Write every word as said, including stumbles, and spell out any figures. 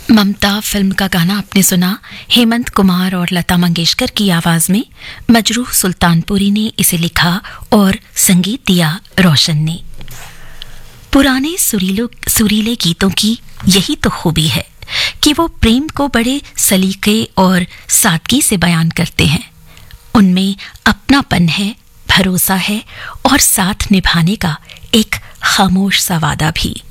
ममता film का गाना आपने सुना हेमंत कुमार और लता मंगेशकर की आवाज में। मजरूह सुल्तानपुरी ने इसे लिखा और संगीत दिया रोशन ने। पुराने सुरीलो सुरीले गीतों की यही तो खूबी है कि वो प्रेम को बड़े सलीके और सादगी से बयान करते हैं। उनमें अपनापन है, भरोसा है और साथ निभाने का एक खामोश सा वादा भी।